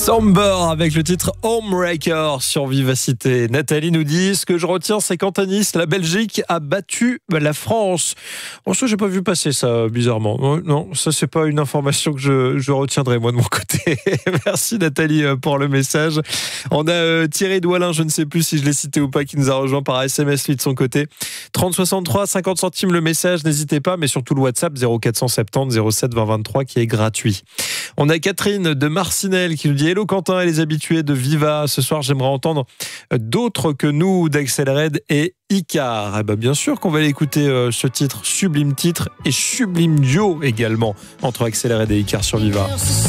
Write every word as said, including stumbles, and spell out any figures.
Somber avec le titre Homebreaker sur Vivacité. Nathalie nous dit, ce que je retiens, c'est qu'en tennis, la Belgique a battu la France. Bon, ça, j'ai pas vu passer ça, bizarrement. Non, ça, c'est pas une information que je, je retiendrai, moi, de mon côté. Merci, Nathalie, pour le message. On a euh, Thierry Doualin, je ne sais plus si je l'ai cité ou pas, qui nous a rejoint par S M S, lui, de son côté. trente soixante-trois, cinquante centimes le message, n'hésitez pas, mais surtout le WhatsApp zéro quatre cent soixante-dix zéro sept vingt vingt-trois qui est gratuit. On a Catherine de Marcinelle qui nous dit « Hello Quentin et les habitués de Viva. Ce soir, j'aimerais entendre d'autres que nous d'Axelred et Icar. » Eh ben, bien sûr qu'on va aller écouter euh, ce titre, sublime titre et sublime duo également entre Axelred et Icar sur Viva.